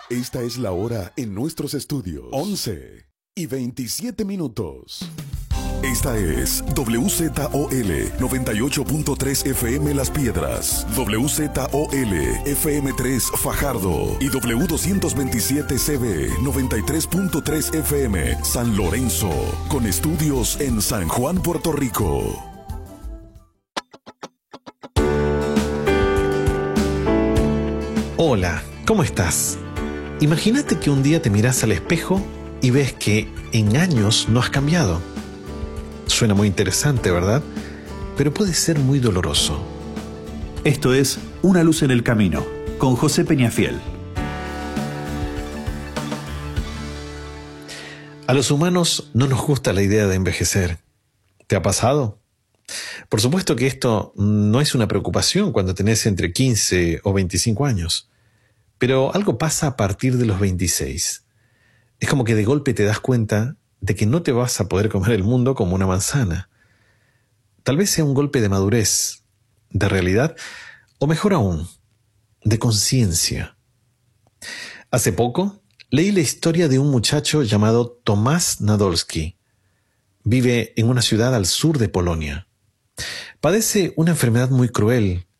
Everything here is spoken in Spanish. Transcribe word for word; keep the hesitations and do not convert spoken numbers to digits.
Esta es la hora en nuestros estudios. once y veintisiete minutos. Esta es W Z O L noventa y ocho punto tres F M Las Piedras, W Z O L F M tres Fajardo y W doscientos veintisiete C B noventa y tres punto tres F M San Lorenzo, con estudios en San Juan, Puerto Rico. Hola, ¿cómo estás? Imagínate que un día te miras al espejo y ves que en años no has cambiado. Suena muy interesante, ¿verdad? Pero puede ser muy doloroso. Esto es Una luz en el camino, con José Peñafiel. A los humanos no nos gusta la idea de envejecer. ¿Te ha pasado? Por supuesto que esto no es una preocupación cuando tenés entre quince o veinticinco años. Pero algo pasa a partir de los veintiséis. Es como que de golpe te das cuenta de que no te vas a poder comer el mundo como una manzana. Tal vez sea un golpe de madurez, de realidad, o mejor aún, de conciencia. Hace poco leí la historia de un muchacho llamado Tomás Nadolski. Vive en una ciudad al sur de Polonia. Padece una enfermedad muy cruel